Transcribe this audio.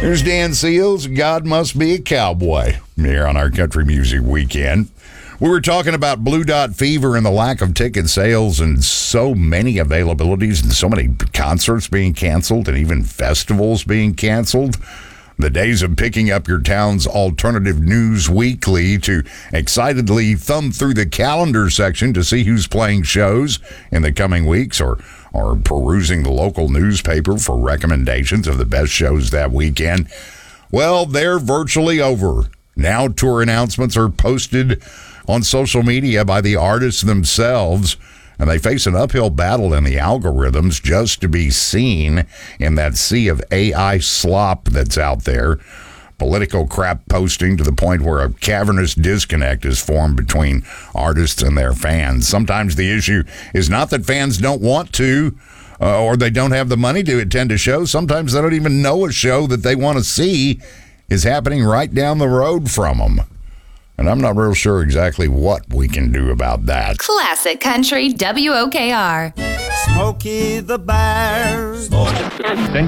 Here's Dan Seals, God Must Be a Cowboy, here on our Country Music Weekend. We were talking about Blue Dot Fever and the lack of ticket sales and so many availabilities and so many concerts being canceled and even festivals being canceled. The days of picking up your town's alternative news weekly to excitedly thumb through the calendar section to see who's playing shows in the coming weeks or perusing the local newspaper for recommendations of the best shows that weekend, well, they're virtually over. Now tour announcements are posted on social media by the artists themselves, and they face an uphill battle in the algorithms just to be seen in that sea of AI slop that's out there. Political crap posting to the point where a cavernous disconnect is formed between artists and their fans. Sometimes the issue is not that fans don't want to or they don't have the money to attend a show. Sometimes they don't even know a show that they want to see is happening right down the road from them. And I'm not real sure exactly what we can do about that. Classic Country WOKR. Smokey the Bear.